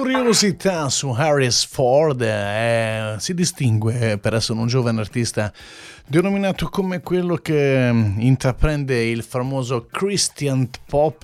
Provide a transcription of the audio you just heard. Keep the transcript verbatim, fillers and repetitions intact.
curiosità su Harris Ford, eh, si distingue per essere un giovane artista denominato come quello che intraprende il famoso Christian pop